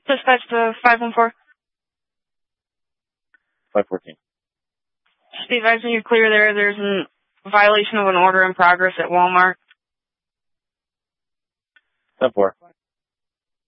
Dispatch to 514. 514. Just be advising you're clear there. There's a violation of an order in progress at Walmart. 10-4.